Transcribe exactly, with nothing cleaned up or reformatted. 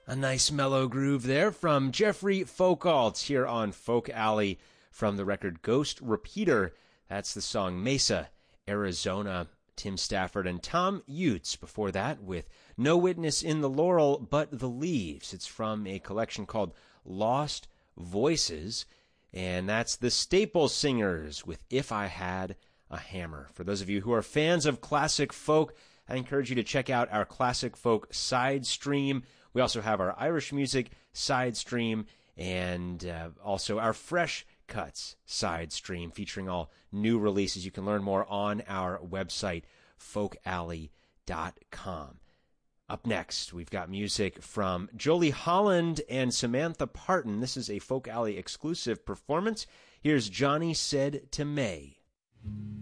A nice mellow groove there from Jeffrey Folkalt here on Folk Alley from the record Ghost Repeater. That's the song Mesa, Arizona. Tim Stafford and Tom Utes before that with No Witness in the Laurel But the Leaves. It's from a collection called Lost Voices, and that's the Staple Singers with If I Had a Hammer. For those of you who are fans of classic folk, I encourage you to check out our classic folk side stream. We also have our Irish music side stream and uh, also our fresh cuts side stream featuring all new releases. You can learn more on our website, folk alley dot com. Up next, we've got music from Jolie Holland and Samantha Parton. This is a Folk Alley exclusive performance. Here's Johnny Said to May.